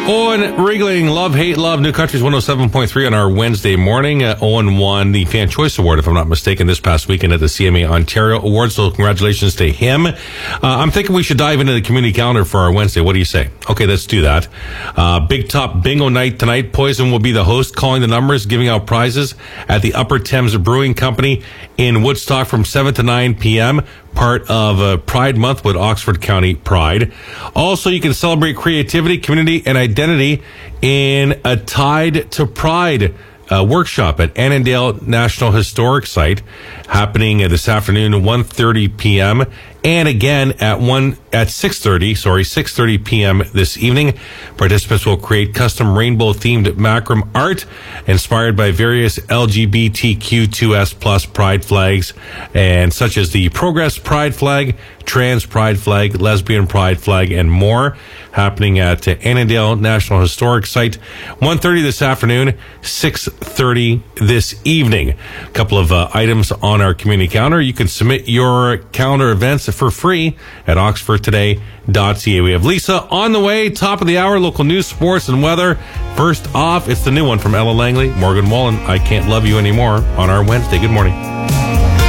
Owen Riegling, Love, Hate, Love, New Country's 107.3 on our Wednesday morning. Owen won the Fan Choice Award, if I'm not mistaken, this past weekend at the CMA Ontario Awards, so congratulations to him. I'm thinking we should dive into the community calendar for our Wednesday. What do you say? Okay, let's do that. Big Top Bingo Night tonight. Poison will be the host, calling the numbers, giving out prizes at the Upper Thames Brewing Company in Woodstock from 7 to 9 p.m., part of Pride Month with Oxford County Pride. Also, you can celebrate creativity, community, and identity in a Tide to Pride workshop at Annandale National Historic Site, happening this afternoon at 1:30 p.m. and again at 6:30 p.m. this evening. Participants will create custom rainbow-themed macram art inspired by various LGBTQ2S plus pride flags, and such as the Progress Pride flag, Trans Pride flag, Lesbian Pride flag, and more, happening at Annandale National Historic Site, 1:30 this afternoon, 6:30 this evening. A couple of items on our community calendar. You can submit your calendar events for free at oxfordtoday.ca. We have Lisa on the way, top of the hour, local news, sports, and weather. First off, it's the new one from Ella Langley, Morgan Wallen, I Can't Love You Anymore, on our Wednesday. Good morning.